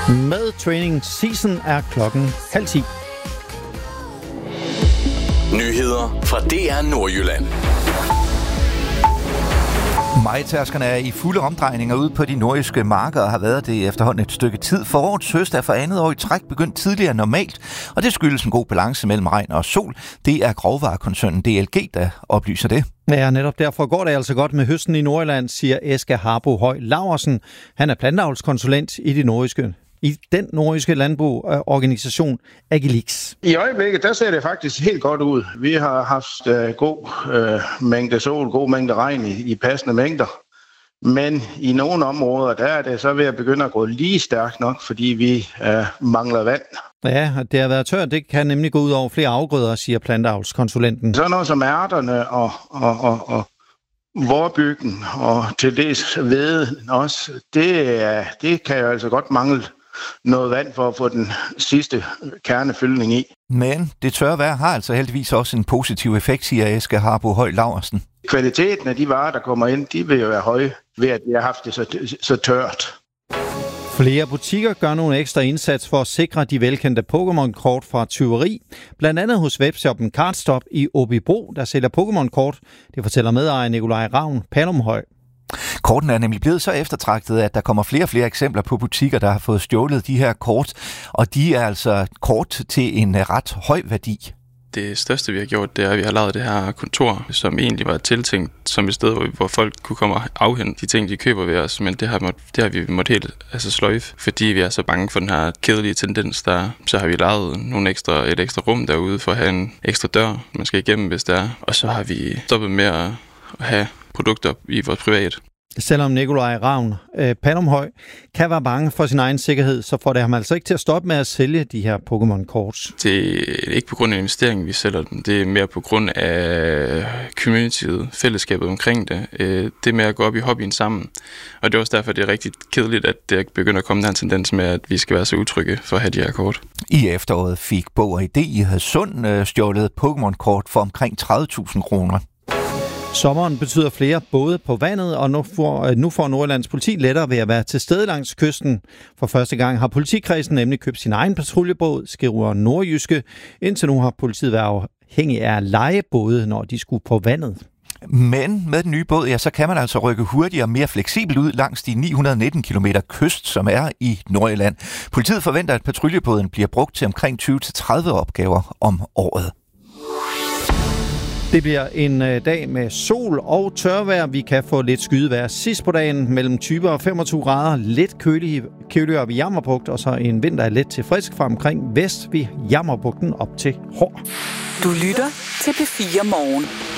Med Training Season er klokken 9:30. Nyheder fra DR Nordjylland. Majtærskerne er i fulde omdrejninger ude på de nordjyske marker og har været det efterhånden et stykke tid. Forårets høst er for andet år i træk begyndt tidligere end normalt, og det skyldes en god balance mellem regn og sol. Det er grovvarekoncernen DLG, der oplyser det. Ja, netop derfor går det altså godt med høsten i Nordjylland, siger Eske Harbo Høj Laursen. Han er plantavlskonsulent i den nordjyske landbrugsorganisation Agilix. I øjeblikket, der ser det faktisk helt godt ud. Vi har haft god mængde sol, god mængde regn i passende mængder. Men i nogle områder, der er det så ved at begynde at gå lige stærkt nok, fordi vi mangler vand. Ja, det har været tørt. Det kan nemlig gå ud over flere afgrøder, siger plantavlskonsulenten. Så noget som ærterne og vorbyggen og til dels hveden også, det kan jo altså godt mangle noget vand for at få den sidste kernefyldning i. Men det tørre vejr har altså heldigvis også en positiv effekt, siger Eske Harbo Høj Laursen. Kvaliteten af de varer, der kommer ind, de vil jo være høje ved, at vi har haft det så tørt. Flere butikker gør nogle ekstra indsats for at sikre de velkendte Pokémon-kort fra tyveri. Blandt andet hos webshoppen Cardstop i Åbybro, der sælger Pokémon-kort. Det fortæller medejer Nikolaj Ravn Palumhøj. Kortene er nemlig blevet så eftertragtet, at der kommer flere og flere eksempler på butikker, der har fået stjålet de her kort. Og de er altså kort til en ret høj værdi. Det største, vi har gjort, det er, at vi har lavet det her kontor, som egentlig var tiltænkt som et sted, hvor folk kunne komme og afhente de ting, de køber ved os. Men det har vi måttet helt sløjfe, fordi vi er så bange for den her kedelige tendens, der så har vi lavet et ekstra rum derude for at have en ekstra dør, man skal igennem, hvis det er. Og så har vi stoppet med at have produkter i vores privat. Selvom Nikolaj Ravn Palumhøj kan være bange for sin egen sikkerhed, så får det ham altså ikke til at stoppe med at sælge de her Pokémon-kort. Det er ikke på grund af investeringen, vi sælger dem. Det er mere på grund af communityet, fællesskabet omkring det. Det er med at gå op i hobbyen sammen. Og det er også derfor, det er rigtig kedeligt, at det begynder at komme den tendens med, at vi skal være så utrygge for at have de her kort. I efteråret fik Bog og Idé i Hadsund stjålet Pokémon-kort for omkring 30.000 kroner. Sommeren betyder flere både på vandet, og nu får Nordjyllands politi lettere ved at være til stede langs kysten. For første gang har politikredsen nemlig købt sin egen patruljebåd, skriver Nordjyske. Indtil nu har politiet været afhængig af lejebåde, når de skulle på vandet. Men med den nye båd, ja, så kan man altså rykke hurtigere og mere fleksibelt ud langs de 919 km kyst, som er i Nordjylland. Politiet forventer, at patruljebåden bliver brugt til omkring 20-30 opgaver om året. Det bliver en dag med sol og tørvejr. Vi kan få lidt skydevejr sidst på dagen mellem 20 og 25 grader. Lidt køligere ved Jammerbugt, og så en vinter let til frisk fra omkring vest ved Jammerbugten op til Hår. Du lytter til P4 Morgen.